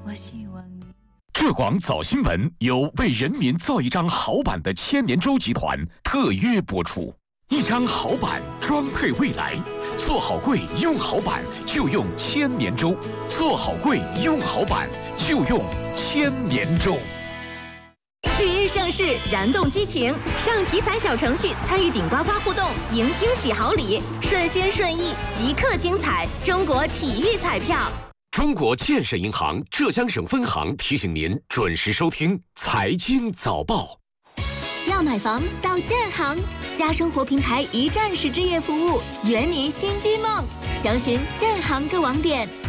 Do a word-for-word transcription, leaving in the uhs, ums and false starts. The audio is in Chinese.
我希望你。 浙广早新闻由为人民造一张好版的千年舟集团特约播出。一张好版装配未来，做好柜用好版就用千年舟，做好柜用好版就用千年舟。 体育盛世，燃动激情，上体彩小程序参与顶呱呱互动，赢惊喜好礼，顺心顺意，即刻精彩！中国体育彩票。 中国建设银行浙江省分行提醒您准时收听财经早报。 要买房到建行，家生活平台一站式置业服务，圆您新居梦。详询建行各网点。